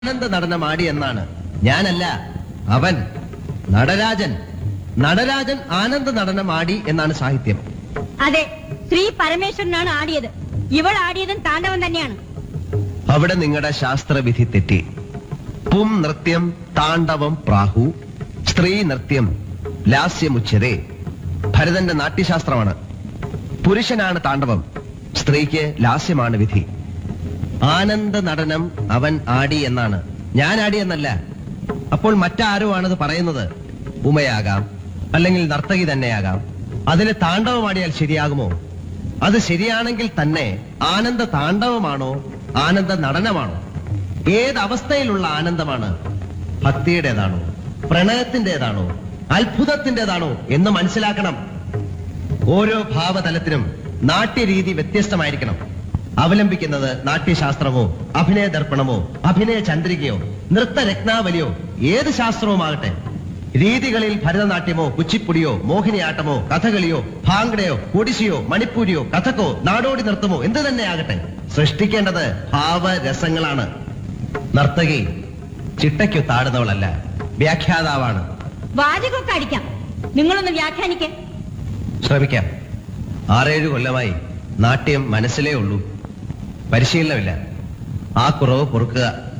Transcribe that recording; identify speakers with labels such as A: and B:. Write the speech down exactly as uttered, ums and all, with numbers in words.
A: ആനന്ദ നടനമാടി എന്നാണ്. ഞാനല്ല, അവൻ നടരാജൻ. നടരാജൻ ആനന്ദ നടനമാടി എന്നാണ് സാഹിത്യം.
B: അതെ, ശ്രീ പരമേശ്വരനാണ് ആടിയത്. ഇവൾ ആടിയതും താണ്ഡവം തന്നെയാണ്.
A: അവിടെ നിങ്ങളുടെ ശാസ്ത്രവിധി തെറ്റി. പും നൃത്യം താണ്ഡവം പ്രാഹു, സ്ത്രീ നൃത്യം ലാസ്യമുച്യതേ. ഭരതന്റെ നാട്യശാസ്ത്രമാണ്. പുരുഷനാണ് താണ്ഡവം, സ്ത്രീക്ക് ലാസ്യമാണ് വിധി. ആനന്ദ നടനം അവൻ ആടി എന്നാണ്, ഞാൻ ആടി എന്നല്ല. അപ്പോൾ മറ്റാരോ ആണത് പറയുന്നത്. ഉമയാകാം, അല്ലെങ്കിൽ നർത്തകി തന്നെയാകാം. അതിന് താണ്ഡവമാടിയാൽ ശരിയാകുമോ? അത് ശരിയാണെങ്കിൽ തന്നെ ആനന്ദ താണ്ഡവമാണോ ആനന്ദ നടനമാണോ? ഏത് അവസ്ഥയിലുള്ള ആനന്ദമാണ്? ഭക്തിയുടേതാണോ, പ്രണയത്തിന്റേതാണോ, അത്ഭുതത്തിന്റേതാണോ എന്ന് മനസ്സിലാക്കണം. ഓരോ ഭാവതലത്തിനും നാട്യരീതി വ്യത്യസ്തമായിരിക്കണം. അവലംബിക്കുന്നത് നാട്യശാസ്ത്രമോ അഭിനയ ദർപ്പണമോ അഭിനയ ചന്ദ്രികയോ നൃത്തരത്നാവലിയോ ഏത് ശാസ്ത്രവുമാകട്ടെ, രീതികളിൽ ഭരതനാട്യമോ കുച്ചിപ്പുടിയോ മോഹിനിയാട്ടമോ കഥകളിയോ ഭാംഗടയോ ഒഡിസിയോ മണിപ്പൂരിയോ കഥക്കോ നാടോടി നൃത്തമോ എന്ത് തന്നെയാകട്ടെ, സൃഷ്ടിക്കേണ്ടത് ഭാവരസങ്ങളാണ്. നർത്തകി ചിട്ടയ്ക്കു താടുന്നവളല്ല, വ്യാഖ്യാതാവാണ്.
B: വാചകമൊക്കെ അടിക്കാം, നിങ്ങളൊന്ന് വ്യാഖ്യാനിക്കേ.
A: ശ്രമിക്കാം. ആറേഴു കൊല്ലമായി നാട്യം മനസ്സിലേ ഉള്ളൂ, പരിശീലനമില്ല. ആ കുറവ് പൊറുക്കുക.